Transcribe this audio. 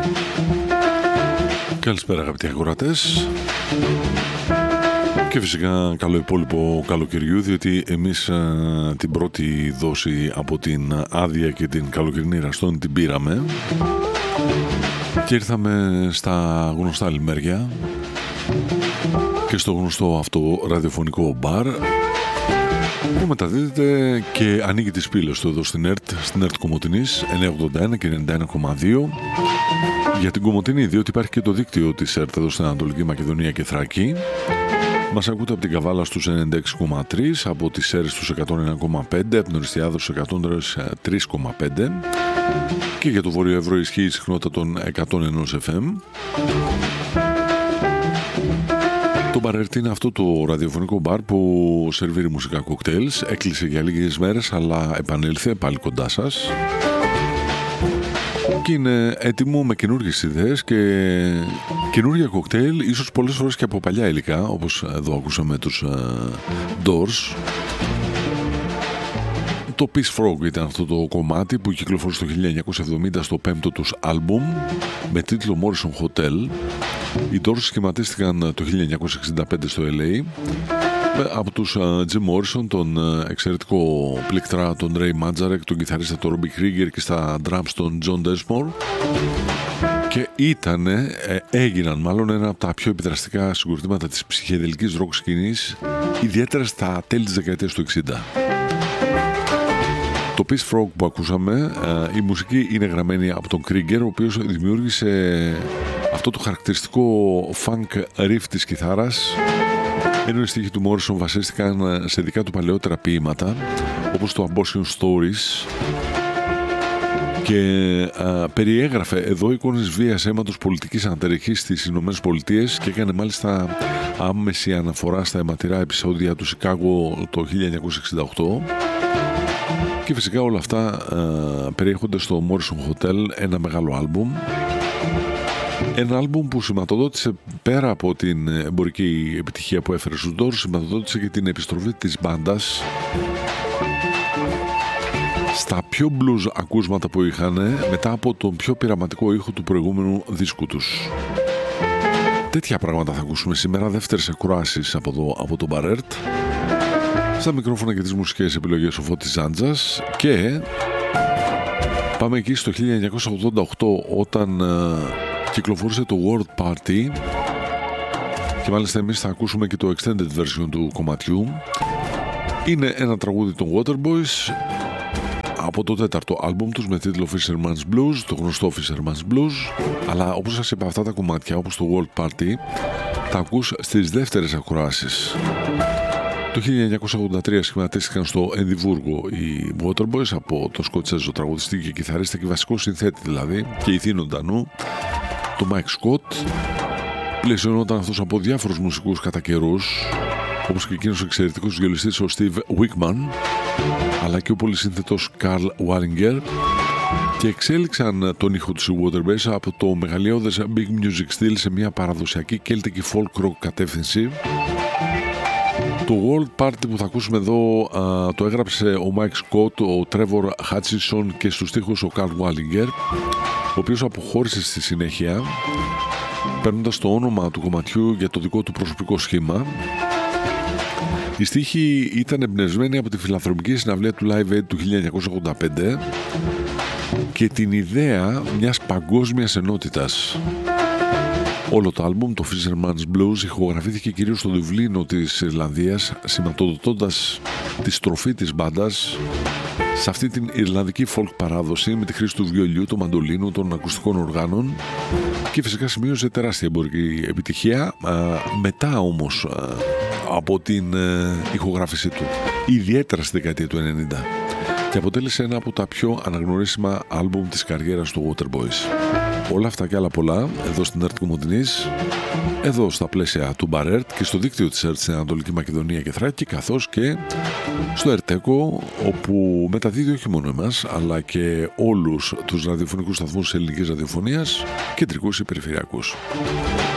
Καλησπέρα αγαπητοί ακροατές και φυσικά καλό υπόλοιπο καλοκαιριού, διότι εμείς την πρώτη δόση από την άδεια και την καλοκαιρινή ραστόνη την πήραμε και ήρθαμε στα γνωστά λιμέρια και στο γνωστό αυτό ραδιοφωνικό μπαρ που μεταδίδεται και ανοίγει τις πύλες του εδώ στην ΕΡΤ Κομοτηνής 981 και 91,2 για την Κομοτηνή, διότι υπάρχει και το δίκτυο της ΕΡΤ εδώ στην Ανατολική Μακεδονία και Θράκη. Μας ακούτε από την Καβάλα στους 96,3, από τις Σέρες στους 101,5, από την Οριστιάδο στους 103,5 και για το Βόρειο Εύρω ισχύει η συχνότητα των 101 FM. Το Μπαρέρτ είναι αυτό το ραδιοφωνικό μπαρ που σερβίρει μουσικά κοκτέιλς. Έκλεισε για λίγες μέρες, αλλά επανήλθε πάλι κοντά σας. Και είναι έτοιμο με καινούργιες ιδέες και καινούργια κοκτέιλ, ίσως πολλές φορές και από παλιά υλικά, όπως εδώ ακούσαμε τους Doors. Το Peace Frog ήταν αυτό το κομμάτι που κυκλοφόρησε το 1970 στο πέμπτο τους άλμπουμ με τίτλο Morrison Hotel. Οι Doors σχηματίστηκαν το 1965 στο LA από τους Jim Morrison, τον εξαιρετικό πληκτρά τον Ray Manzarek, τον κιθαρίστα τον Robbie Krieger και στα drums τον John Densmore, και έγιναν μάλλον ένα από τα πιο επιδραστικά συγκροτήματα της ψυχεδελικής ροκ σκηνής, ιδιαίτερα στα τέλη της δεκαετίας του 60. Το Peace Frog που ακούσαμε, η μουσική είναι γραμμένη από τον Krieger, ο οποίος δημιούργησε αυτό το χαρακτηριστικό funk riff της κιθάρας, ενώ οι στίχοι του Morrison βασίστηκαν σε δικά του παλαιότερα ποίηματα, όπως το Abortion Stories, και περιέγραφε εδώ εικόνες βίας, αίματος, πολιτικής αναταραχής στις Ηνωμένες Πολιτείες και έκανε μάλιστα άμεση αναφορά στα αιματηρά επεισόδια του Σικάγο το 1968. Και φυσικά όλα αυτά περιέχονται στο Morrison Hotel, ένα μεγάλο άλμπουμ. Ένα άλμπουμ που σηματοδότησε, πέρα από την εμπορική επιτυχία που έφερε στους Doors, σηματοδότησε και την επιστροφή της μπάντας στα πιο blues ακούσματα που είχαν μετά από τον πιο πειραματικό ήχο του προηγούμενου δίσκου τους. Τέτοια πράγματα θα ακούσουμε σήμερα, δεύτερες ακροάσεις από το Μπαρέρτ. Στα μικρόφωνα και τις μουσικές επιλογές ο Φώτης Ζάντζας, και πάμε εκεί στο 1988 όταν κυκλοφόρησε το World Party, και μάλιστα εμείς θα ακούσουμε και το extended version του κομματιού. Είναι ένα τραγούδι των Waterboys από το τέταρτο άλμπουμ τους με τίτλο Fisherman's Blues, το γνωστό Fisherman's Blues, αλλά όπως σας είπα, αυτά τα κομμάτια όπως το World Party τα ακούς στις δεύτερες ακροάσεις. Το 1983 σχηματίστηκαν στο Εδιμβούργο οι Waterboys από το Σκοτσέζο τραγουδιστή και κιθαρίστα και βασικό συνθέτη δηλαδή και ηθήνοντα νου, το Mike Scott. Πλαισιωνόταν αυτός από διάφορους μουσικούς κατά καιρούς, όπως και εκείνος ο εξαιρετικός βιολιστής ο Steve Wickman, αλλά και ο πολυσύνθετος Carl Wallinger, και εξέλιξαν τον ήχο τους οι Waterboys από το μεγαλειώδες big music style σε μια παραδοσιακή Celtic folk rock κατεύθυνση. Το World Party που θα ακούσουμε εδώ το έγραψε ο Mike Scott, ο Trevor Hutchison και στους στίχους ο Carl Wallinger, ο οποίος αποχώρησε στη συνέχεια παίρνοντας το όνομα του κομματιού για το δικό του προσωπικό σχήμα. Οι στίχοι ήταν εμπνευσμένοι από τη φιλανθρωπική συναυλία του Live Aid του 1985 και την ιδέα μιας παγκόσμιας ενότητας. Όλο το άλμπουμ, το Fisherman's Blues, ηχογραφήθηκε κυρίως στο Δουβλίνο της Ιρλανδίας, σηματοδοτώντας τη στροφή της μπάντας σε αυτή την Ιρλανδική folk παράδοση με τη χρήση του βιολιού, του μαντολίνου, των ακουστικών οργάνων, και φυσικά σημείωσε τεράστια εμπορική επιτυχία μετά όμως από την ηχογράφησή του, ιδιαίτερα στη δεκαετία του 90, και αποτέλεσε ένα από τα πιο αναγνωρίσιμα άλμπουμ της καριέρας του Waterboys. Όλα αυτά και άλλα πολλά εδώ στην ΕΡΤ Κομοτηνής, εδώ στα πλαίσια του Μπαρέρτ και στο δίκτυο της ΕΡΤ στην Ανατολική Μακεδονία και Θράκη, καθώς και στο ΕΡΤΕΚΟ, όπου μεταδίδει όχι μόνο εμάς αλλά και όλους τους ραδιοφωνικούς σταθμούς της ελληνικής ραδιοφωνίας, κεντρικούς ή περιφερειακούς.